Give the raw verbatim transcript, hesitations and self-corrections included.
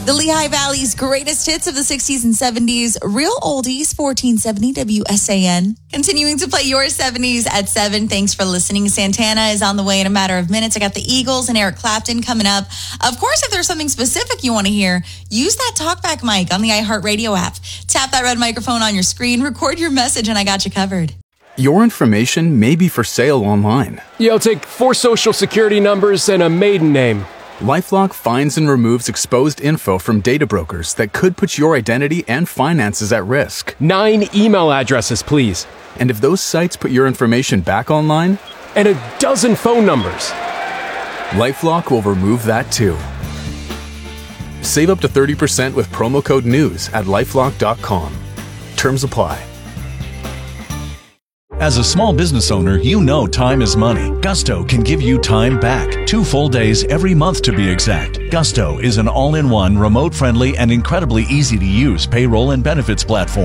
The Lehigh Valley's greatest hits of the sixties and seventies. Real oldies, fourteen seventy W S A N. Continuing to play your seventies at seven. Thanks for listening. Santana is on the way in a matter of minutes. I got the Eagles and Eric Clapton coming up. Of course, if there's something specific you want to hear, use that talkback mic on the iHeartRadio app. Tap that red microphone on your screen, record your message, and I got you covered. Your information may be for sale online. Yeah, I'll take four social security numbers and a maiden name. LifeLock finds and removes exposed info from data brokers that could put your identity and finances at risk. Nine email addresses, please. And if those sites put your information back online? And a dozen phone numbers. LifeLock will remove that too. Save up to thirty percent with promo code NEWS at lifelock dot com. Terms apply. As a small business owner, you know time is money. Gusto can give you time back. Two full days every month to be exact. Gusto is an all-in-one, remote-friendly, and incredibly easy-to-use payroll and benefits platform.